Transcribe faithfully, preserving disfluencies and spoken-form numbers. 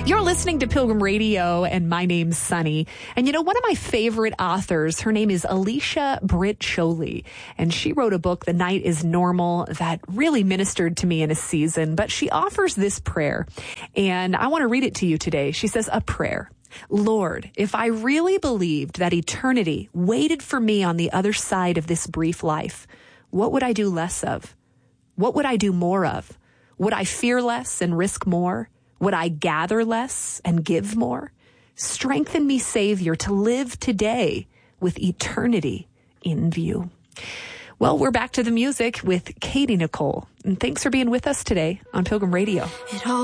You're listening to Pilgrim Radio, and my name's Sunny. And you know, one of my favorite authors, her name is Alicia Britt Chole, and she wrote a book, The Night is Normal, that really ministered to me in a season. But she offers this prayer, and I want to read it to you today. She says, a prayer. Lord, if I really believed that eternity waited for me on the other side of this brief life, what would I do less of? What would I do more of? Would I fear less and risk more? Would I gather less and give more? Strengthen me, Savior, to live today with eternity in view. Well, we're back to the music with Katie Nicole. And thanks for being with us today on Pilgrim Radio. It all